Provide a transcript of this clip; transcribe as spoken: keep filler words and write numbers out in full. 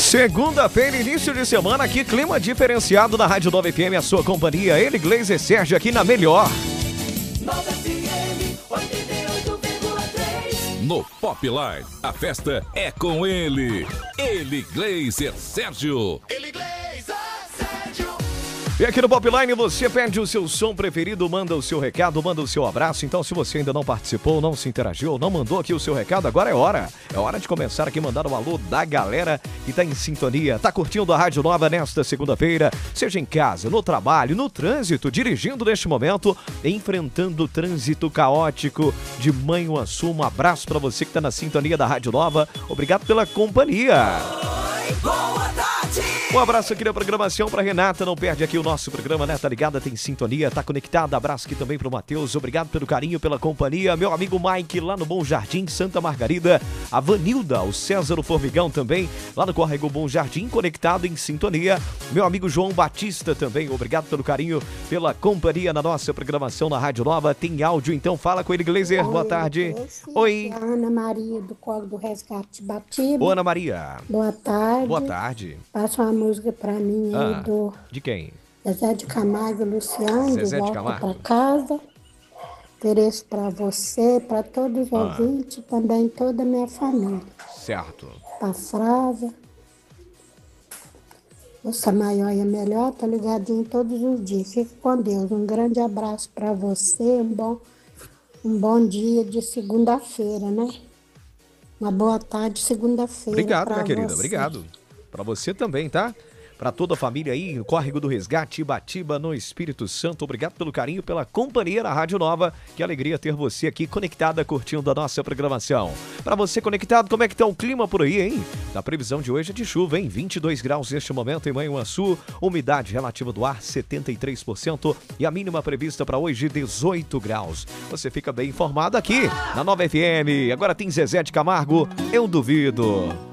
Segunda-feira, início de semana, aqui, clima diferenciado na Rádio nove F M, a sua companhia. Ele, Gleiser Sérgio, aqui na melhor. nove F M, oitenta e oito vírgula três. No Popline, a festa é com ele. Ele, Gleiser Sérgio. Ele, Gleiser Sérgio. E aqui no Popline você pede o seu som preferido, manda o seu recado, manda o seu abraço. Então, se você ainda não participou, não se interagiu, não mandou aqui o seu recado, agora é hora. É hora de começar aqui mandar o alô da galera que tá em sintonia, tá curtindo a Rádio Nova nesta segunda-feira, seja em casa, no trabalho, no trânsito, dirigindo neste momento, enfrentando o trânsito caótico de Manhuaçu. Um abraço pra você que tá na sintonia da Rádio Nova. Obrigado pela companhia. Oi, boa tarde. Um abraço aqui na programação pra Renata, não perde aqui o nosso programa, né? Tá ligada, tem sintonia, tá conectada. Abraço aqui também pro Matheus, obrigado pelo carinho, pela companhia. Meu amigo Mike lá no Bom Jardim, Santa Margarida. A Vanilda, o César o Formigão também, lá no Córrego Bom Jardim, conectado em sintonia. Meu amigo João Batista também, obrigado pelo carinho, pela companhia na nossa programação na Rádio Nova. Tem áudio, então fala com ele, Gleiser. Boa tarde. Oi. Ana Maria do Colo do Resgate Batiba. Ô, Ana Maria. Boa tarde. Boa tarde. Passa uma música pra mim aí Ah, do de quem? Zezé de Camargo e Luciano, Zezé de de volta Camargo. pra casa. Ofereço pra você, pra todos os Ah. ouvintes e também toda a minha família. Certo. Pra Frávia. Moça maior e a melhor, tá ligadinho todos os dias. Fique com Deus. Um grande abraço pra você, um bom, um bom dia de segunda-feira, né? Uma boa tarde, segunda-feira. Obrigado, pra minha querida. você. Obrigado. Pra você também, tá? Pra toda a família aí, no Córrego do Resgate, Batiba, no Espírito Santo. Obrigado pelo carinho, pela companhia na Rádio Nova. Que alegria ter você aqui conectada, curtindo a nossa programação. Pra você conectado, como é que tá o clima por aí, hein? Na previsão de hoje é de chuva, hein? vinte e dois graus neste momento em Manhuaçu. Umidade relativa do ar, setenta e três por cento. E a mínima prevista para hoje, dezoito graus. Você fica bem informado aqui na Nova F M. Agora tem Zezé de Camargo, Eu Duvido.